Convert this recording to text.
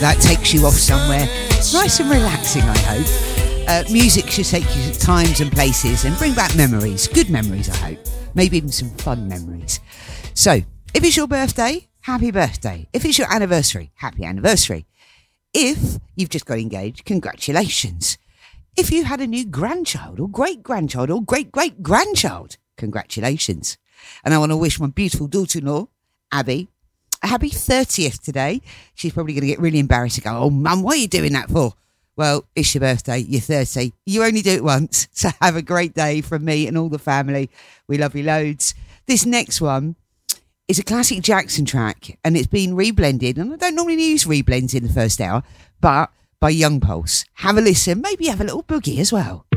That takes you off somewhere nice and relaxing, I hope. Music should take you to times and places and bring back memories, good memories, I hope. Maybe even some fun memories. So, if it's your birthday, happy birthday. If it's your anniversary, happy anniversary. If you've just got engaged, congratulations. If you had a new grandchild or great-grandchild or great-great-grandchild, congratulations. And I want to wish my beautiful daughter-in-law, Abby, a happy 30th today. She's probably going to get really embarrassed and go, oh, Mum, what are you doing that for? Well, it's your birthday. You're 30. You only do it once. So have a great day from me and all the family. We love you loads. This next one is a classic Jackson track, and it's been reblended. And I don't normally use reblends in the first hour, but by Young Pulse. Have a listen. Maybe have a little boogie as well.